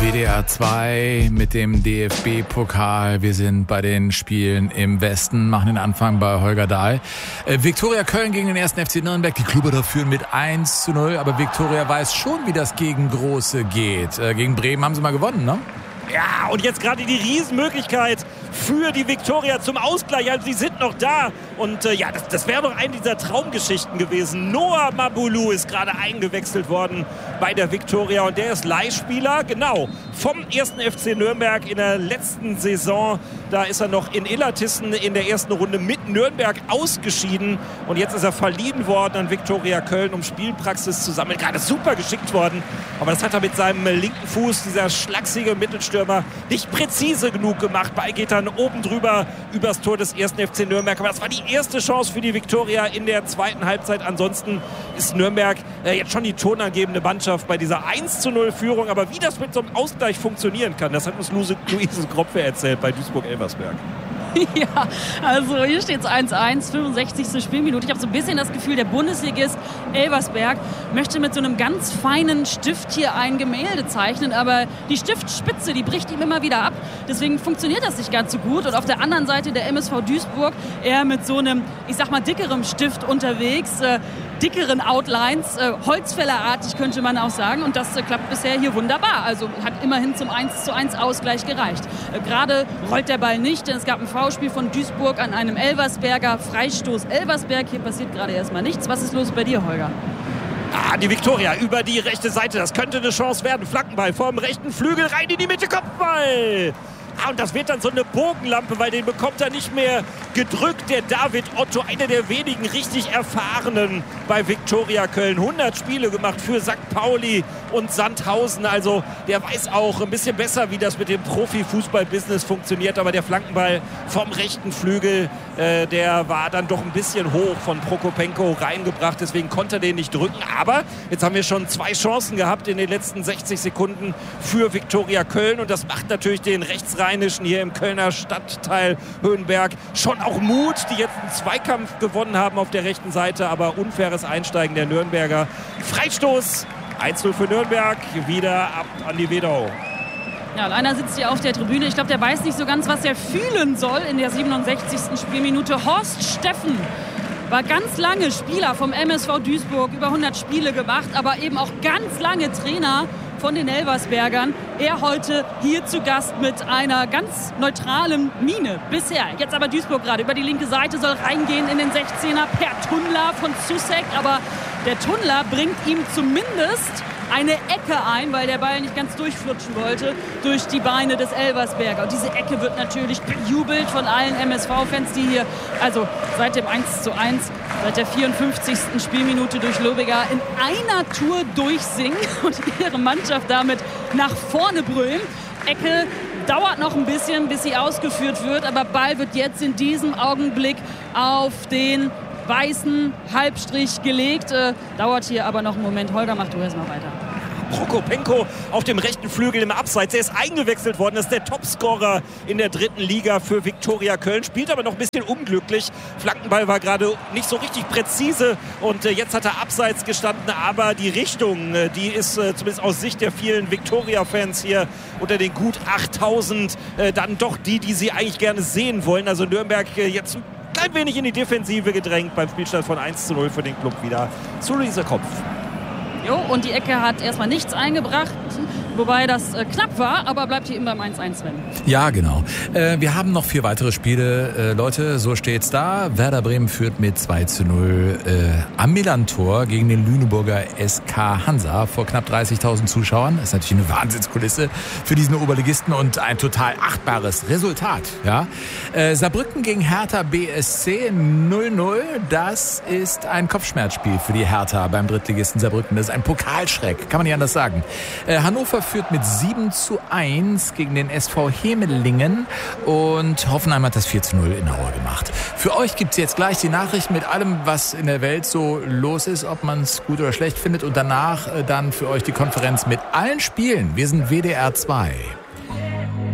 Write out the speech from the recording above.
WDR 2 mit dem DFB-Pokal. Wir sind bei den Spielen im Westen, machen den Anfang bei Holger Dahl. Viktoria Köln gegen den 1. FC Nürnberg. Die Klubber führen mit 1:0, aber Viktoria weiß schon, wie das gegen Große geht. Gegen Bremen haben sie mal gewonnen, ne? Ja, und jetzt gerade die Riesenmöglichkeit für die Viktoria zum Ausgleich. Also die sind noch da. Und das wäre doch eine dieser Traumgeschichten gewesen. Noah Mabulu ist gerade eingewechselt worden bei der Viktoria. Und der ist Leihspieler, genau, vom 1. FC Nürnberg in der letzten Saison. Da ist er noch in Illertissen in der ersten Runde mit Nürnberg ausgeschieden. Und jetzt ist er verliehen worden an Viktoria Köln, um Spielpraxis zu sammeln. Gerade super geschickt worden. Aber das hat er mit seinem linken Fuß, dieser schlachsige Mittelstürmer, nicht präzise genug gemacht. Ball geht dann oben drüber übers Tor des 1. FC Nürnberg. Aber das war die erste Chance für die Viktoria in der zweiten Halbzeit. Ansonsten ist Nürnberg jetzt schon die tonangebende Mannschaft bei dieser 1:0-Führung. Aber wie das mit so einem Ausgleich funktionieren kann, das hat uns Luise Kropfe erzählt bei Duisburg-Elversberg. Ja, also hier steht es 1:1, 65. Spielminute. Ich habe so ein bisschen das Gefühl, der Bundesligist Elversberg möchte mit so einem ganz feinen Stift hier ein Gemälde zeichnen, aber die Stiftspitze, die bricht ihm immer wieder ab. Deswegen funktioniert das nicht ganz so gut. Und auf der anderen Seite der MSV Duisburg eher mit so einem, ich sag mal, dickerem Stift unterwegs, dickeren Outlines, Holzfällerartig könnte man auch sagen. Und das klappt bisher hier wunderbar. Also hat immerhin zum 1:1 Ausgleich gereicht. Gerade rollt der Ball nicht, denn es gab ein Foulspiel von Duisburg an einem Elversberger. Freistoß Elversberg. Hier passiert gerade erstmal nichts. Was ist los bei dir, Holger? Die Viktoria über die rechte Seite. Das könnte eine Chance werden. Flankenball vom rechten Flügel rein in die Mitte. Kopfball! Und das wird dann so eine Bogenlampe, weil den bekommt er nicht mehr gedrückt. Der David Otto, einer der wenigen richtig Erfahrenen bei Viktoria Köln. 100 Spiele gemacht für St. Pauli und Sandhausen. Also der weiß auch ein bisschen besser, wie das mit dem Profifußball-Business funktioniert. Aber der Flankenball vom rechten Flügel, der war dann doch ein bisschen hoch von Prokopenko reingebracht. Deswegen konnte er den nicht drücken. Aber jetzt haben wir schon 2 Chancen gehabt in den letzten 60 Sekunden für Viktoria Köln. Und das macht natürlich den Rechtsrheinischen hier im Kölner Stadtteil Höhenberg schon auch Mut, die jetzt einen Zweikampf gewonnen haben auf der rechten Seite, aber unfaires Einsteigen der Nürnberger. Freistoß, 1:0 für Nürnberg, wieder ab an die Wedau. Ja, und einer sitzt hier auf der Tribüne. Ich glaube, der weiß nicht so ganz, was er fühlen soll in der 67. Spielminute. Horst Steffen war ganz lange Spieler vom MSV Duisburg, über 100 Spiele gemacht, aber eben auch ganz lange Trainer von den Elversbergern. Er heute hier zu Gast mit einer ganz neutralen Miene bisher. Jetzt aber Duisburg gerade über die linke Seite, soll reingehen in den 16er per Tunnler von Susek. Aber der Tunnler bringt ihm zumindest eine Ecke ein, weil der Ball nicht ganz durchflutschen wollte durch die Beine des Elversberger. Und diese Ecke wird natürlich bejubelt von allen MSV-Fans, die hier also seit dem 1:1, seit der 54. Spielminute durch Lobiger in einer Tour durchsingen und ihre Mannschaft damit nach vorne brüllen. Ecke dauert noch ein bisschen, bis sie ausgeführt wird, aber Ball wird jetzt in diesem Augenblick auf den weißen Halbstrich gelegt. Dauert hier aber noch einen Moment. Holger, mach du erst mal weiter. Prokopenko auf dem rechten Flügel im Abseits. Er ist eingewechselt worden. Das ist der Topscorer in der 3. Liga für Viktoria Köln. Spielt aber noch ein bisschen unglücklich. Flankenball war gerade nicht so richtig präzise. Und jetzt hat er abseits gestanden. Aber die Richtung, die ist zumindest aus Sicht der vielen Viktoria-Fans hier unter den gut 8000 dann doch die sie eigentlich gerne sehen wollen. Also Nürnberg jetzt ein klein wenig in die Defensive gedrängt beim Spielstand von 1:0 für den Club wieder. Zu Luise Kopf. Jo, und die Ecke hat erstmal nichts eingebracht, wobei das knapp war, aber bleibt hier immer beim 1:1, Sven. Ja, genau. Wir haben noch 4 weitere Spiele. Leute, so steht's da. Werder Bremen führt mit 2:0 am Millantor gegen den Lüneburger SK Hansa vor knapp 30.000 Zuschauern. Das ist natürlich eine Wahnsinnskulisse für diesen Oberligisten und ein total achtbares Resultat. Ja? Saarbrücken gegen Hertha BSC 0:0. Das ist ein Kopfschmerzspiel für die Hertha beim Drittligisten Saarbrücken. Das ist ein Pokalschreck, kann man nicht anders sagen. Hannover führt mit 7:1 gegen den SV Hemelingen und Hoffenheim hat das 4:0 in Aue gemacht. Für euch gibt's jetzt gleich die Nachricht mit allem, was in der Welt so los ist, ob man es gut oder schlecht findet und danach dann für euch die Konferenz mit allen Spielen. Wir sind WDR 2.